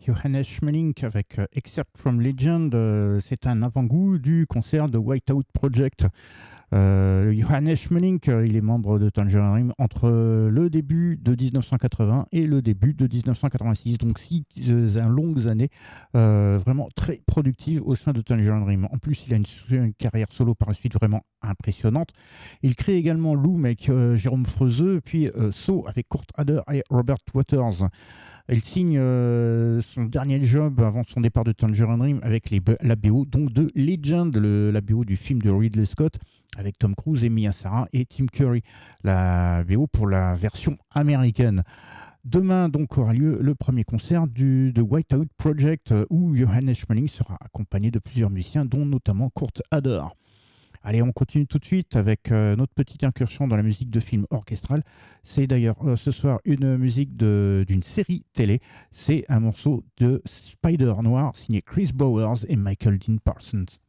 Johannes Schmeling avec Excerpt from Legend. C'est un avant-goût du concert de Whiteout Project. Johannes Schmeling, il est membre de Tangerine Dream entre le début de 1980 et le début de 1986, donc 6 longues années vraiment très productives au sein de Tangerine Dream. En plus, il a une carrière solo par la suite vraiment impressionnante. Il crée également Loom avec Jérôme Freuzeux, puis So avec Kurt Hader et Robert Waters. Il signe son dernier job avant son départ de Tangerine Dream avec la BO donc de Legend, la BO du film de Ridley Scott, avec Tom Cruise, Mia Sara et Tim Curry. La BO pour la version américaine. Demain donc aura lieu le premier concert de Whiteout Project où Johannes Schmeling sera accompagné de plusieurs musiciens, dont notamment Kurt Hader. Allez, on continue tout de suite avec notre petite incursion dans la musique de film orchestral. C'est d'ailleurs ce soir une musique d'une série télé. C'est un morceau de Spider Noir signé Chris Bowers et Michael Dean Parsons.